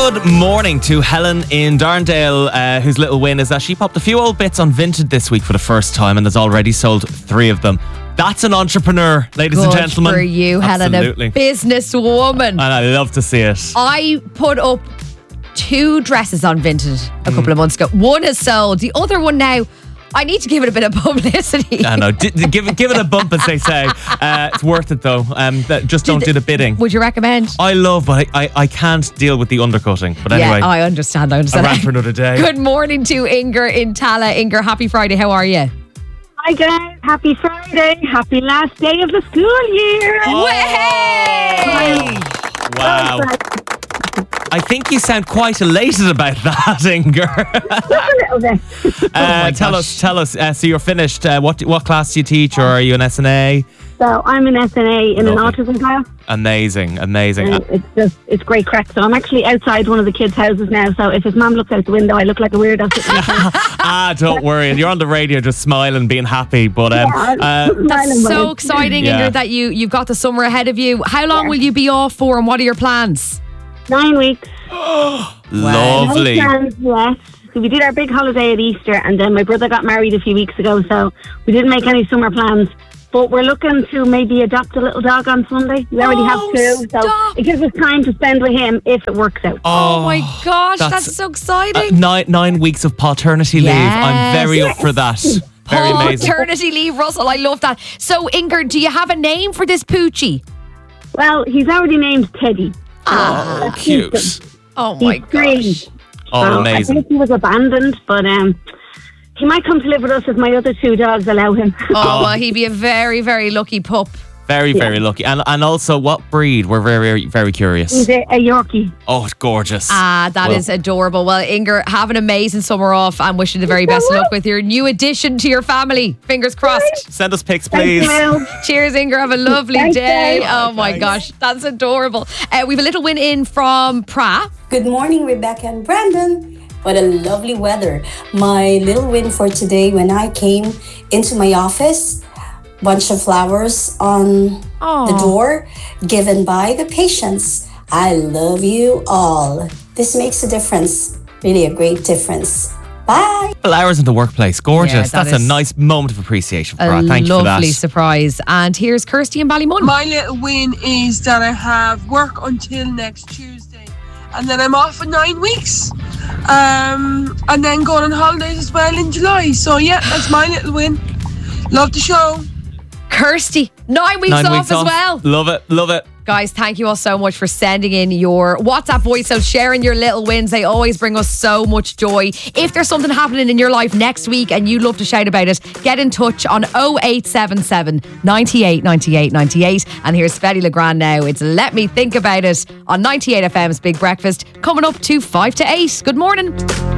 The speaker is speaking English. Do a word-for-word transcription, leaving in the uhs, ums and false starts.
Good morning to Helen in Darndale, uh, whose little win is that she popped a few old bits on Vinted this week for the first time and has already sold three of them. That's an entrepreneur, ladies Good and gentlemen. for you, Absolutely. Helen, a businesswoman. And I love to see it. I put up two dresses on Vinted a couple Mm. of months ago. One is sold. The other one now, I need to give it a bit of publicity. I know. D- d- give it, give it a bump, as they say. Uh, it's worth it though. Um, that, just don't do the bidding. Would you recommend? I love, but I, I, I can't deal with the undercutting. But anyway, Yeah, I understand. I a understand. rant for another day. Good morning to Inger in Tala. Inger, happy Friday. How are you? Hi guys, happy Friday, happy last day of the school year. Oh. Way! Wow. I think you sound quite elated about that, Inger. Just a little bit. uh, tell gosh. us, tell us. Uh, so you're finished. Uh, what what class do you teach, or are you an S N A? So I'm an S N A in Lovely. an autism class. Amazing, amazing. And it's just, it's great crack. So I'm actually outside one of the kids' houses now. So if his mum looks out the window, I look like a weirdo. sitting in front. ah, don't worry. You're on the radio, just smiling, being happy. But um, Yeah, uh, smiling That's so with it. exciting, Yeah. Inger, that you, you've got the summer ahead of you. How long will you be off for and what are your plans? Nine weeks. lovely. No plans yet. So we did our big holiday at Easter, and then my brother got married a few weeks ago. So we didn't make any summer plans. But we're looking to maybe adopt a little dog on Sunday. We already Oh, have two. So stop. it gives us time to spend with him if it works out. Oh, my gosh, that's, that's- so Uh, exciting. nine nine weeks of paternity leave. I'm Yes. very up for that. Very amazing. Paternity leave, Russell. I love that. So, Inger, do you have a name for this poochie? Well, he's already named Teddy. Oh, cute. Oh my He's three. gosh. Oh, So I amazing. think he was abandoned, but um, he might come to live with us if my other two dogs allow him. Oh, well, he'd be a very, very lucky pup. Very, very lucky. And and also, what breed? We're very, very, very curious. He's a, a Yorkie. Oh, it's gorgeous. Ah, that is Well, adorable. Well, Inger, have an amazing summer off and wishing the very best of luck with your new addition to your family. Fingers crossed. Send us pics, Thank please. you. Cheers, Inger. Have a lovely Thanks, day. guys. Oh my gosh, that's adorable. Uh, we have a little win in from Pra. Good morning, Rebecca and Brandon. What a lovely weather. My little win for today, when I came into my office, bunch of flowers on Aw. the door given by the patients. I love you all. This makes a difference, really a great difference. Bye. Flowers in the workplace. Gorgeous. Yeah, that That's is a nice moment of appreciation for A her. Thank you for that. lovely surprise. And here's Kirsty in Ballymun. My little win is that I have work until next Tuesday, and then I'm off for nine weeks, um, and then going on holidays as well in July. So yeah, that's my little win. Love the show. Kirsty, nine weeks Nine off weeks as off. well. Love it. Love it. Guys, thank you all so much for sending in your WhatsApp voice notes, sharing your little wins. They always bring us so much joy. If there's something happening in your life next week and you'd love to shout about it, get in touch on oh eight seven seven, nine eight, nine eight, nine eight. And here's Fetty Legrand now. It's Let Me Think About It on ninety-eight F M's Big Breakfast, coming up to five to eight. Good morning.